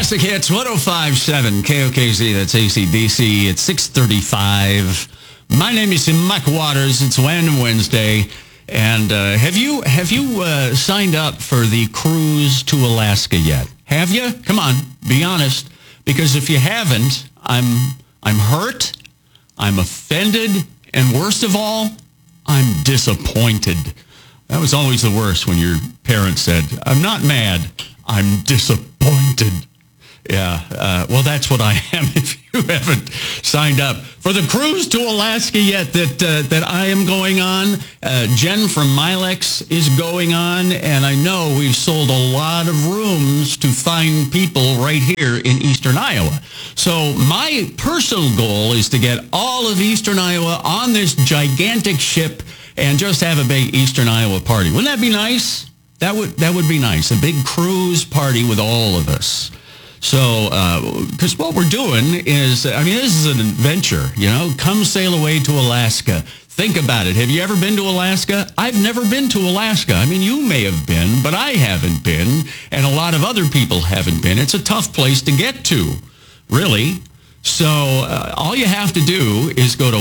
Classic Hits, 105.7 KOKZ, that's AC/DC. It's 6:35. My name is Mike Waters. It's Random Wednesday. And have you signed up for the cruise to Alaska yet? Have you? Come on, be honest. Because if you haven't, I'm hurt, I'm offended, and worst of all, I'm disappointed. That was always the worst when your parents said, I'm not mad, I'm disappointed. Yeah, well, that's what I am if you haven't signed up for the cruise to Alaska yet that I am going on. Jen from Milex is going on, and I know we've sold a lot of rooms to find people right here in Eastern Iowa. So my personal goal is to get all of Eastern Iowa on this gigantic ship and just have a big Eastern Iowa party. Wouldn't that be nice? That would be nice, a big cruise party with all of us. So, because what we're doing is, I mean, this is an adventure, you know, come sail away to Alaska. Think about it. Have you ever been to Alaska? I've never been to Alaska. I mean, you may have been, but I haven't been, and a lot of other people haven't been. It's a tough place to get to, really. So, all you have to do is go to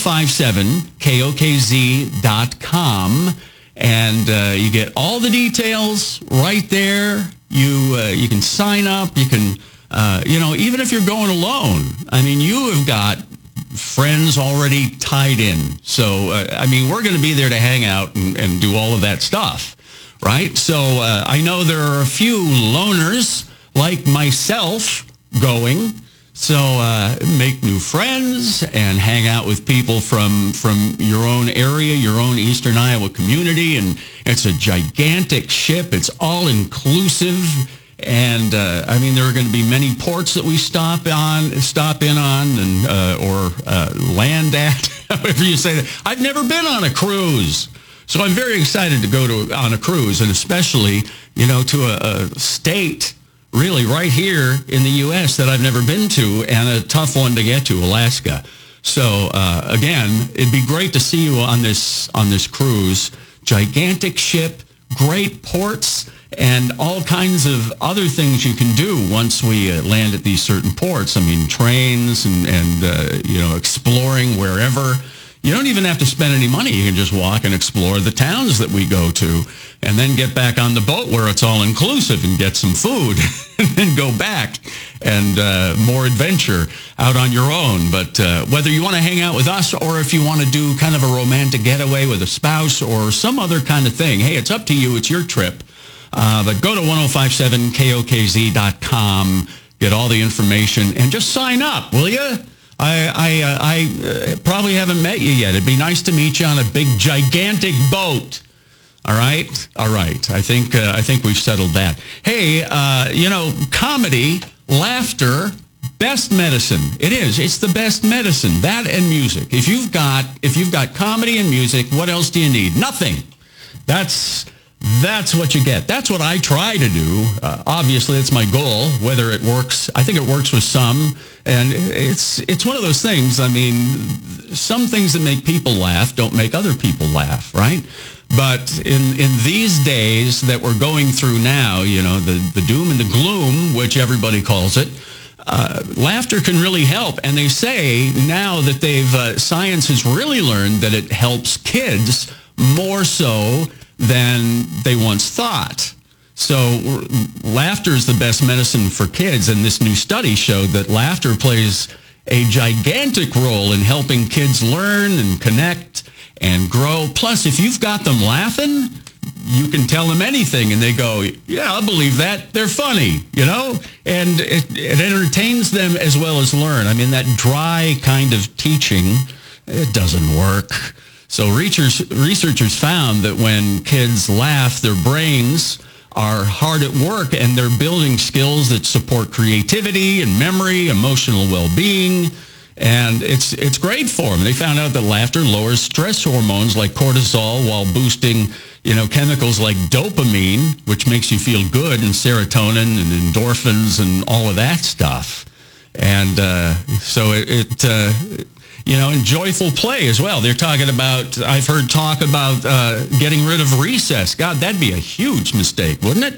1057KOKZ.com, and you get all the details right there. You can sign up. You can, even if you're going alone. I mean, you have got friends already tied in. So, we're going to be there to hang out and do all of that stuff, right? So I know there are a few loners like myself going. So make new friends and hang out with people from your own area, your own Eastern Iowa community. And it's a gigantic ship. It's all inclusive. And there are going to be many ports that we stop in on, and or land at, however you say that. I've never been on a cruise. So I'm very excited to go on a cruise, and especially, to a state really right here in the U.S. that I've never been to, and a tough one to get to, Alaska. So, again, it'd be great to see you on this cruise. Gigantic ship, great ports, and all kinds of other things you can do once we land at these certain ports. I mean, trains and exploring wherever. You don't even have to spend any money. You can just walk and explore the towns that we go to, and then get back on the boat where it's all inclusive and get some food, and then go back and more adventure out on your own. But whether you want to hang out with us or if you want to do kind of a romantic getaway with a spouse or some other kind of thing, hey, it's up to you. It's your trip. But go to 1057KOKZ.com, get all the information, and just sign up, will you? I probably haven't met you yet. It'd be nice to meet you on a big, gigantic boat. All right? All right. I think we've settled that. Hey, comedy, laughter, best medicine. It is. It's the best medicine. That and music. If you've got comedy and music, what else do you need? Nothing. That's what you get. That's what I try to do. Obviously, it's my goal. Whether it works, I think it works with some. And it's one of those things. I mean, some things that make people laugh don't make other people laugh, right? But in these days that we're going through now, the doom and the gloom, which everybody calls it, laughter can really help. And they say now that science has really learned that it helps kids more so than they once thought. So laughter is the best medicine for kids, and this new study showed that laughter plays a gigantic role in helping kids learn and connect and grow. Plus, if you've got them laughing, you can tell them anything, and they go, yeah, I believe that. They're funny, and it entertains them as well as learn. I mean, that dry kind of teaching, it doesn't work. So researchers found that when kids laugh, their brains are hard at work, and they're building skills that support creativity and memory, emotional well-being, and it's great for them. They found out that laughter lowers stress hormones like cortisol while boosting, chemicals like dopamine, which makes you feel good, and serotonin and endorphins and all of that stuff. And so and joyful play as well. They're talking about, I've heard talk about getting rid of recess. God, that'd be a huge mistake, wouldn't it?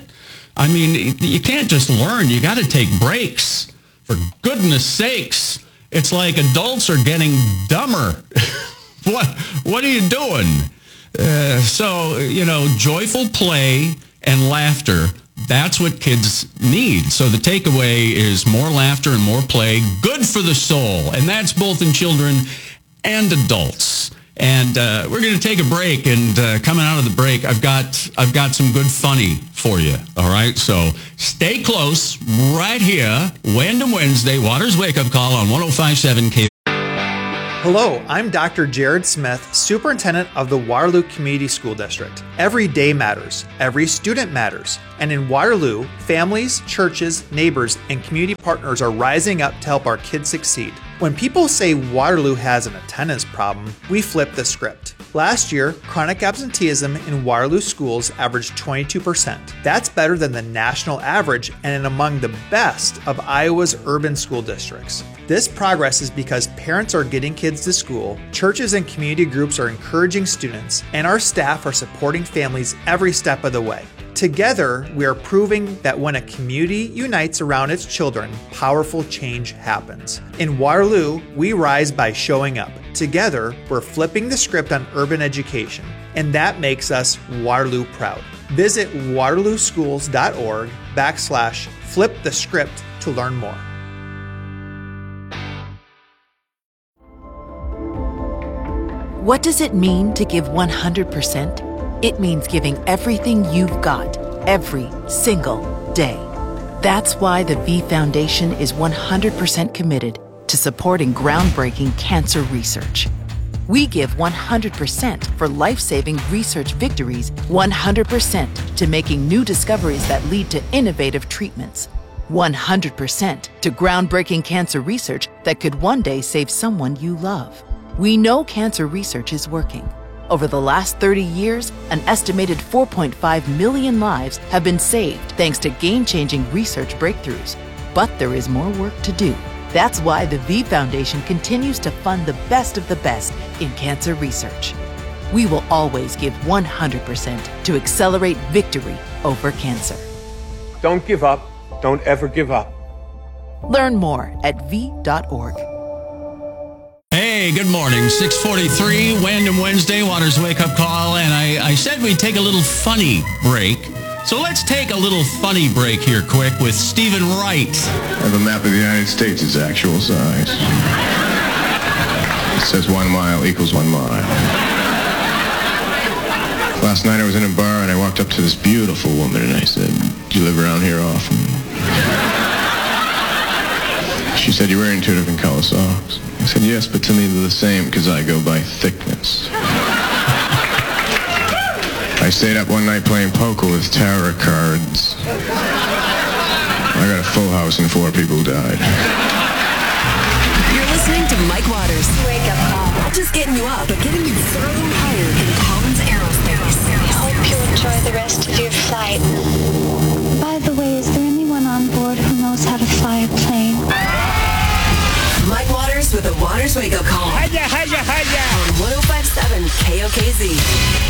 I mean, you can't just learn. You got to take breaks. For goodness sakes. It's like adults are getting dumber. What are you doing? So, joyful play and laughter, that's what kids need. So the takeaway is more laughter and more play, good for the soul. And that's both in children and adults. And we're going to take a break. And coming out of the break, I've got some good funny for you. All right. So stay close right here. Random Wednesday, Waters Wake Up Call on 105.7 K. Hello, I'm Dr. Jared Smith, Superintendent of the Waterloo Community School District. Every day matters. Every student matters. And in Waterloo, families, churches, neighbors, and community partners are rising up to help our kids succeed. When people say Waterloo has an attendance problem, we flip the script. Last year, chronic absenteeism in Waterloo schools averaged 22%. That's better than the national average and among the best of Iowa's urban school districts. This progress is because parents are getting kids to school, churches and community groups are encouraging students, and our staff are supporting families every step of the way. Together, we are proving that when a community unites around its children, powerful change happens. In Waterloo, we rise by showing up. Together, we're flipping the script on urban education, and that makes us Waterloo proud. Visit waterlooschools.org/flipthescript to learn more. What does it mean to give 100%? It means giving everything you've got, every single day. That's why the V Foundation is 100% committed to supporting groundbreaking cancer research. We give 100% for life-saving research victories, 100% to making new discoveries that lead to innovative treatments, 100% to groundbreaking cancer research that could one day save someone you love. We know cancer research is working. Over the last 30 years, an estimated 4.5 million lives have been saved thanks to game-changing research breakthroughs. But there is more work to do. That's why the V Foundation continues to fund the best of the best in cancer research. We will always give 100% to accelerate victory over cancer. Don't give up. Don't ever give up. Learn more at v.org. Hey, good morning. 6:43, Random Wednesday, Waters Wake Up Call. And I said we'd take a little funny break. So let's take a little funny break here quick with Stephen Wright. I have a map of the United States, its actual size. It says 1 mile equals 1 mile. Last night I was in a bar and I walked up to this beautiful woman and I said, "Do you live around here often?" She said, "You're wearing 2 different color socks." I said, "Yes, but to me they're the same because I go by thickness." I stayed up one night playing poker with tarot cards. I got a full house and 4 people died. You're listening to Mike Waters. Wake up call. Not just getting you up, but getting you further higher in Collins Aerospace. Hope you enjoy the rest of your flight. By the way, is there anyone on board who knows how to fly a plane? Mike Waters with the Waters Wake Up Call. Hiya, hiya, hiya. On 105.7 KOKZ.